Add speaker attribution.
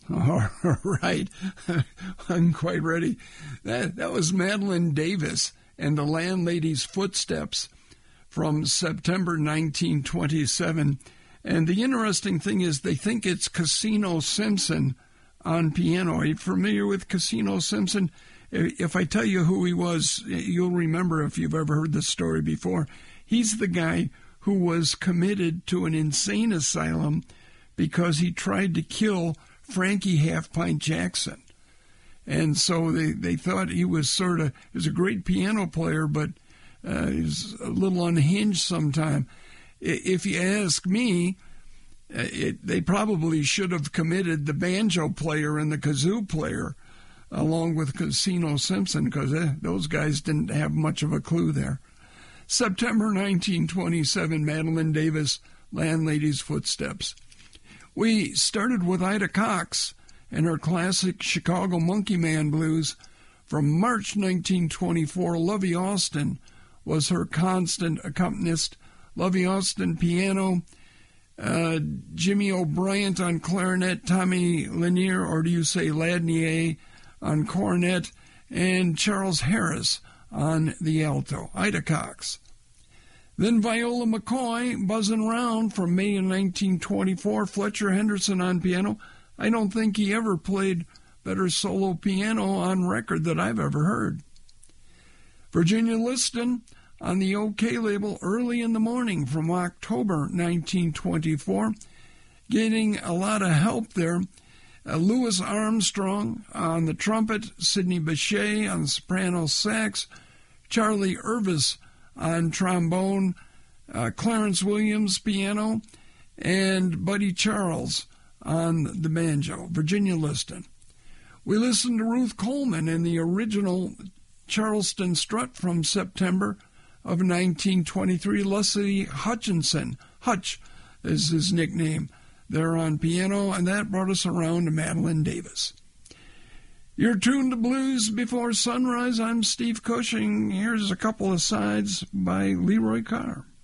Speaker 1: All right. I'm quite ready. That was Madeline Davis and the Landlady's Footsteps from September 1927. And the interesting thing is they think it's Casino Simpson on piano. Are you familiar with Casino Simpson? If I tell you who he was, you'll remember if you've ever heard this story before. He's the guy who was committed to an insane asylum because he tried to kill Frankie Half-Pint Jackson. And so they thought he was he was a great piano player, but he was a little unhinged sometime. If you ask me, they probably should have committed the banjo player and the kazoo player along with Casino Simpson, because those guys didn't have much of a clue there. September 1927, Madeline Davis, Landlady's Footsteps. We started with Ida Cox and her classic Chicago Monkey Man Blues. From March 1924, Lovey Austin was her constant accompanist. Lovey Austin piano, Jimmy O'Brien on clarinet, Tommy Lanier, or do you say Ladnier, on cornet, and Charles Harris on the alto. Ida Cox. Then Viola McCoy, buzzing around from May of 1924, Fletcher Henderson on piano. I don't think he ever played better solo piano on record that I've ever heard. Virginia Liston on the OK label, Early in the Morning from October 1924, getting a lot of help there. Louis Armstrong on the trumpet, Sidney Bechet on soprano sax, Charlie Irvis on trombone, Clarence Williams piano, and Buddy Charles on the banjo. Virginia Liston. We listened to Ruth Coleman in the original Charleston Strut from September of 1923. Leslie Hutchinson, Hutch is his nickname, there on piano, and that brought us around to Madeline Davis. You're tuned to Blues Before Sunrise. I'm Steve Cushing. Here's a couple of sides by Leroy Carr.